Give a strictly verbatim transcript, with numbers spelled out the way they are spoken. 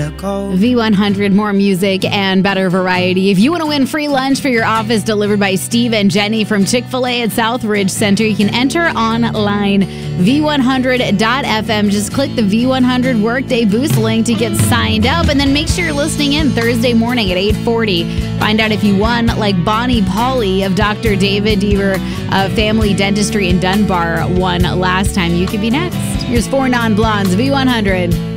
V one hundred, more music and better variety. If you want to win free lunch for your office delivered by Steve and Jenny from Chick-fil-A at Southridge Center, you can enter online, V one hundred dot F M. Just click the V one hundred Workday Boost link to get signed up, and then make sure you're listening in Thursday morning at eight forty. Find out if you won, like Bonnie Pauly of Doctor David Deaver of Family Dentistry in Dunbar won last time. You could be next. Here's four non-blondes, V one hundred.